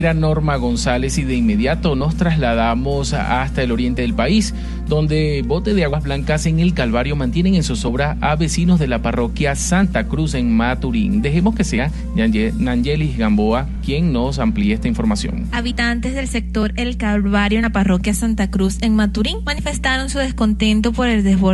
Norma González y de inmediato nos trasladamos hasta el oriente del país, donde bote de aguas blancas en el Calvario mantienen en zozobra a vecinos de la parroquia Santa Cruz en Maturín. Dejemos que sea Nangelis Gamboa quien nos amplíe esta información. Habitantes del sector El Calvario en la parroquia Santa Cruz en Maturín manifestaron su descontento por el desborde